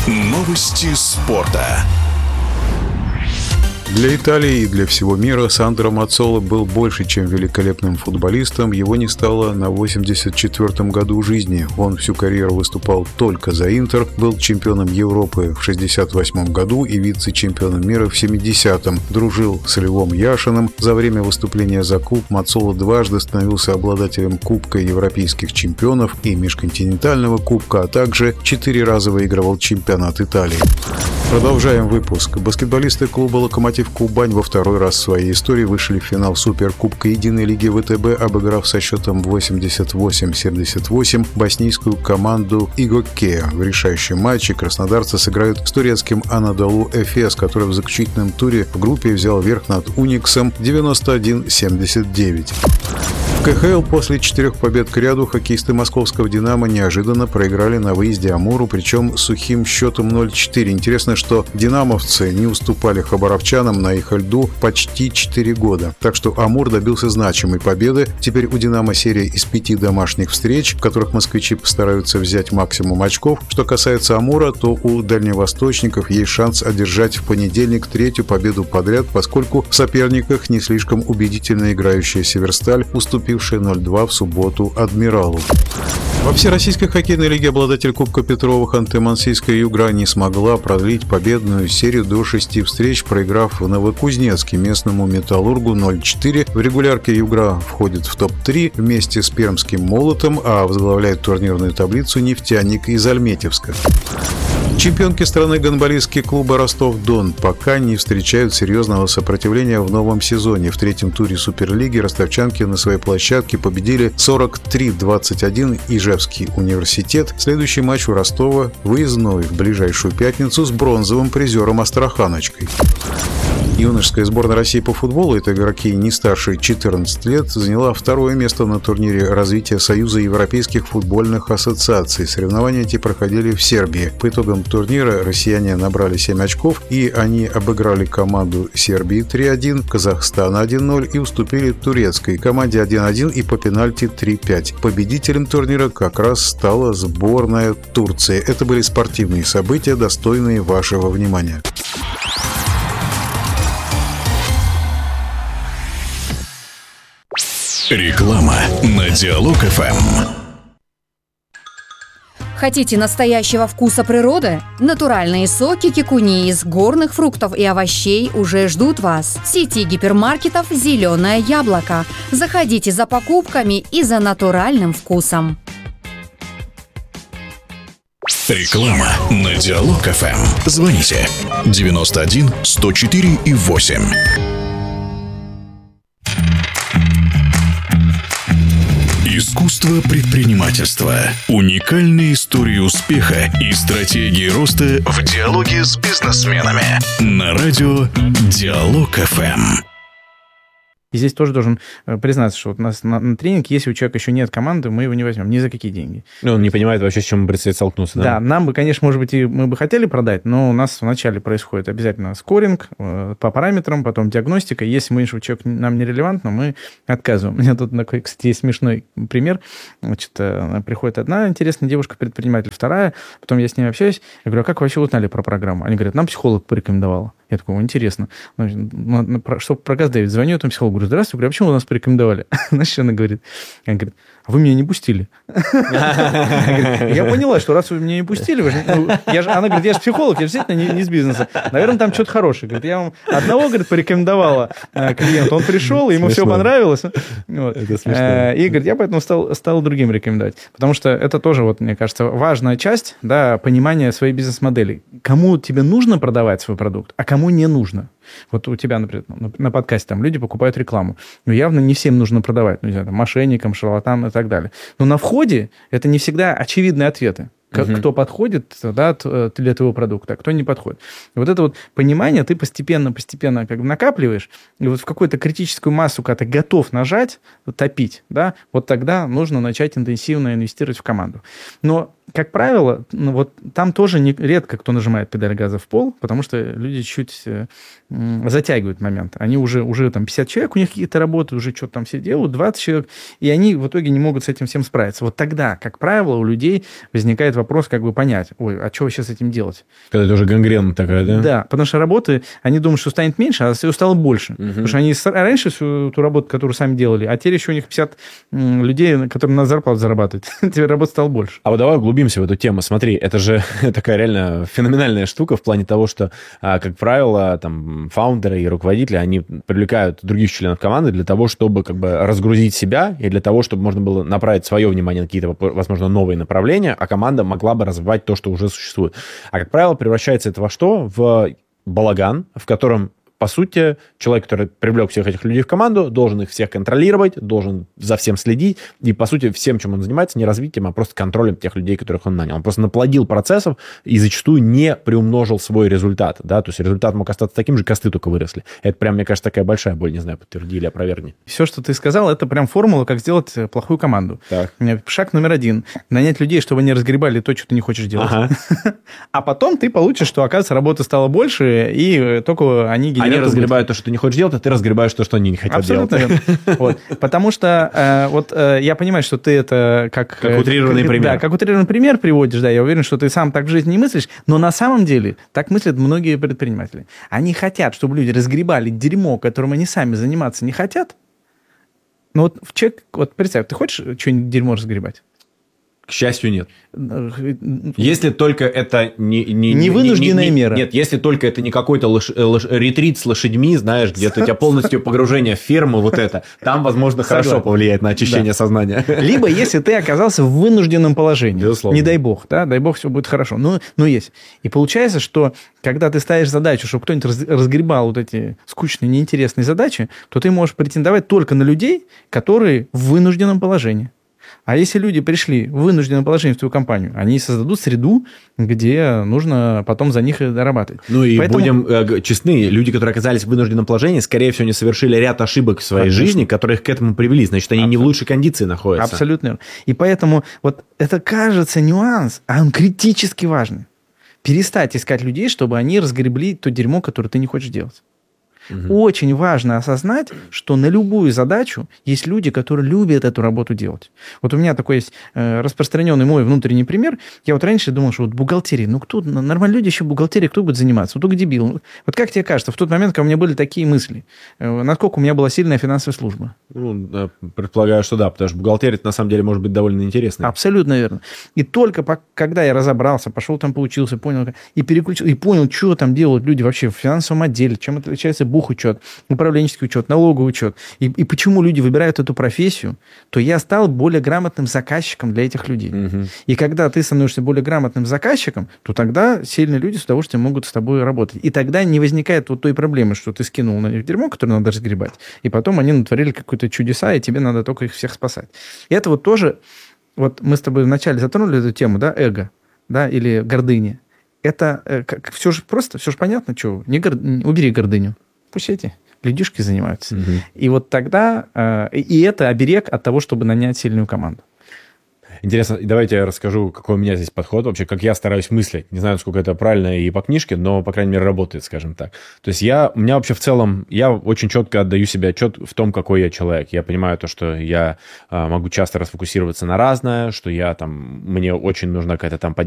Новости спорта. Для Италии и для всего мира Сандро Маццола был больше, чем великолепным футболистом. Его не стало на 84-м году жизни. Он всю карьеру выступал только за Интер, был чемпионом Европы в 68-м году и вице-чемпионом мира в 70-м. Дружил с Львом Яшиным. За время выступления за клуб Маццола дважды становился обладателем Кубка европейских чемпионов и межконтинентального кубка, а также 4 раза выигрывал чемпионат Италии. Продолжаем выпуск. Баскетболисты клуба «Локомотив Кубань» во второй раз в своей истории вышли в финал Суперкубка Единой лиги ВТБ, обыграв со счетом 88-78 боснийскую команду «Игокеа». В решающем матче краснодарцы сыграют с турецким «Анадолу Эфес», который в заключительном туре в группе взял верх над «Униксом» 91-79. В КХЛ после 4 побед к ряду хоккеисты московского «Динамо» неожиданно проиграли на выезде Амуру, причем с сухим счетом 0-4. Интересно, что динамовцы не уступали хабаровчанам на их льду почти 4 года. Так что Амур добился значимой победы. Теперь у «Динамо» серия из 5 домашних встреч, в которых москвичи постараются взять максимум очков. Что касается Амура, то у дальневосточников есть шанс одержать в понедельник 3-ю победу подряд, поскольку в соперниках не слишком убедительно играющая «Северсталь», уступившая 0-2 в субботу «Адмиралу». Во Всероссийской хоккейной лиге обладатель Кубка Петрова Ханты-Мансийская «Югра» не смогла продлить победную серию до 6 встреч, проиграв в Новокузнецке местному «Металлургу» 0-4. В регулярке «Югра» входит в топ-3 вместе с пермским «Молотом», а возглавляет турнирную таблицу «Нефтяник» из Альметьевска. Чемпионки страны гандболистские клубы «Ростов-Дон» пока не встречают серьезного сопротивления в новом сезоне. В 3-м туре Суперлиги ростовчанки на своей площадке победили 43-21 Ижевский университет. Следующий матч у Ростова выездной в ближайшую пятницу с бронзовым призером Астраханочкой. Юношеская сборная России по футболу, это игроки не старше 14 лет, заняла 2-е место на турнире развития Союза европейских футбольных ассоциаций. Соревнования эти проходили в Сербии. По итогам турнира россияне набрали 7 очков, и они обыграли команду Сербии 3-1, Казахстана 1-0 и уступили турецкой команде 1-1 и по пенальти 3-5. Победителем турнира как раз стала сборная Турции. Это были спортивные события, достойные вашего внимания. Реклама на Диалог-ФМ. Хотите настоящего вкуса природы? Натуральные соки кикуни из горных фруктов и овощей уже ждут вас. В сети гипермаркетов «Зеленое яблоко». Заходите за покупками и за натуральным вкусом. Реклама на Диалог-ФМ. Звоните 91 104 и 8. Искусство предпринимательства. Уникальные истории успеха и стратегии роста в диалоге с бизнесменами. На радио Диалог-ФМ. И здесь тоже должен признаться, что вот у нас на тренинг, если у человека еще нет команды, мы его не возьмем ни за какие деньги. Ну, он не понимает вообще, с чем ему предстоит столкнуться. Да, нам бы, конечно, может быть, и мы бы хотели продать, но у нас вначале происходит обязательно скоринг по параметрам, потом диагностика. Если мы, что человек нам нерелевантно, мы отказываем. У меня тут, кстати, есть смешной пример. Значит, приходит одна интересная девушка-предприниматель, вторая, потом я с ней общаюсь, я говорю, а как вы вообще узнали про программу? Они говорят, нам психолог порекомендовал. Я такой, интересно. Чтобы про Газдевит звоню этому психологу, говорю, здравствуйте, говорю, а почему вы нас порекомендовали? Знаешь, что она говорит? Она говорит, а вы меня не пустили. Я поняла, что раз вы меня не пустили, она говорит, я же психолог, я действительно не из бизнеса. Наверное, там что-то хорошее. Говорит, я вам одного, говорит, порекомендовала клиенту, он пришел, ему все понравилось. Это смешно. И, говорит, я поэтому стал другим рекомендовать. Потому что это тоже, вот, мне кажется, важная часть, да, понимания своей бизнес-модели. Кому тебе нужно продавать свой продукт, а кому не нужно. Вот у тебя, например, на подкасте там люди покупают рекламу. Но явно не всем нужно продавать. Ну, не знаю, там, мошенникам, шарлатанам и так далее. Но на входе это не всегда очевидные ответы. Кто подходит, да, для твоего продукта, а кто не подходит. И вот это вот понимание ты постепенно как бы накапливаешь, и вот в какую-то критическую массу, когда ты готов нажать, топить, да, вот тогда нужно начать интенсивно инвестировать в команду. Но как правило, вот там тоже редко кто нажимает педаль газа в пол, потому что люди чуть затягивают момент. Они уже там 50 человек, у них какие-то работы, уже что-то там все делают, 20 человек, и они в итоге не могут с этим всем справиться. Вот тогда, как правило, у людей возникает вопрос, как бы понять, ой, а что вообще с этим делать? Когда это уже гангрена такая, да? Да, потому что работы, они думают, что станет меньше, а ее стало больше. Потому что они раньше всю ту работу, которую сами делали, а теперь еще у них 50 людей, которые на зарплату зарабатывают. Теперь работы стало больше. А вот давай углубимся в эту тему. Смотри, это же такая реально феноменальная штука в плане того, что, как правило, там фаундеры и руководители, они привлекают других членов команды для того, чтобы как бы разгрузить себя и для того, чтобы можно было направить свое внимание на какие-то, возможно, новые направления, а команда могла бы развивать то, что уже существует. А, как правило, превращается это во что? В балаган, в котором, по сути, человек, который привлек всех этих людей в команду, должен их всех контролировать, должен за всем следить, и, по сути, всем, чем он занимается, не развитием, а просто контролем тех людей, которых он нанял. Он просто наплодил процессов и зачастую не приумножил свой результат, да, то есть результат мог остаться таким же, косты только выросли. Это прям, мне кажется, такая большая боль, не знаю, подтверди или опровергни. Все, что ты сказал, это прям формула, как сделать плохую команду. Так. Шаг номер 1. Нанять людей, чтобы они разгребали то, что ты не хочешь делать. Ага. А потом ты получишь, что, оказывается, работы стало больше, и только они генерируют... Они разгребают то, что ты не хочешь делать, а ты разгребаешь то, что они не хотят Абсолютно делать. Верно. Вот. Потому что я понимаю, что ты это как утрированный пример. Да, как утрированный пример приводишь, да, я уверен, что ты сам так в жизни не мыслишь, но на самом деле так мыслят многие предприниматели. Они хотят, чтобы люди разгребали дерьмо, которым они сами заниматься не хотят. Но вот человек, вот представь, ты хочешь что-нибудь дерьмо разгребать? К счастью, нет. Если только это не вынужденная мера. Нет, если только это не какой-то ретрит с лошадьми, знаешь, где-то у тебя полностью погружение в ферму, вот это, там, возможно, хорошо повлияет на очищение сознания. Либо если ты оказался в вынужденном положении. Безусловно. Не дай бог, да, дай бог, все будет хорошо. Но есть. И получается, что когда ты ставишь задачу, чтобы кто-нибудь разгребал вот эти скучные, неинтересные задачи, то ты можешь претендовать только на людей, которые в вынужденном положении. А если люди пришли в вынужденное положение в твою компанию, они создадут среду, где нужно потом за них дорабатывать. Ну и будем честны, люди, которые оказались в вынужденном положении, скорее всего, не совершили ряд ошибок в своей жизни, которые их к этому привели. Значит, они не в лучшей кондиции находятся. Абсолютно. И поэтому вот это кажется нюанс, а он критически важный. Перестать искать людей, чтобы они разгребли то дерьмо, которое ты не хочешь делать. Очень важно осознать, что на любую задачу есть люди, которые любят эту работу делать. Вот у меня такой есть распространенный мой внутренний пример. Я вот раньше думал, что вот бухгалтерия, кто, нормальные люди еще бухгалтерией, кто будет заниматься? Вот только дебил. Вот как тебе кажется, в тот момент, когда у меня были такие мысли, насколько у меня была сильная финансовая служба? Ну, предполагаю, что да, потому что бухгалтерия на самом деле может быть довольно интересной. Абсолютно верно. И только когда я разобрался, пошел там, поучился, понял, и переключил, и понял, что там делают люди вообще в финансовом отделе, чем отличается бухучет, управленческий учет, налоговый учет, и почему люди выбирают эту профессию, то я стал более грамотным заказчиком для этих людей. И когда ты становишься более грамотным заказчиком, то тогда сильные люди с удовольствием могут с тобой работать. И тогда не возникает вот той проблемы, что ты скинул на них дерьмо, которое надо разгребать, и потом они натворили какие-то чудеса, и тебе надо только их всех спасать. И это вот тоже, вот мы с тобой вначале затронули эту тему, да, эго, да, или гордыня. Это все же просто, все же понятно, что, убери гордыню. Пусть эти людишки занимаются. И вот тогда... И это оберег от того, чтобы нанять сильную команду. Интересно, давайте я расскажу, какой у меня здесь подход вообще, как я стараюсь мыслить. Не знаю, насколько это правильно и по книжке, но, по крайней мере, работает, скажем так. То есть у меня вообще в целом, я очень четко отдаю себе отчет в том, какой я человек. Я понимаю то, что я могу часто расфокусироваться на разное, что мне очень нужна какая-то там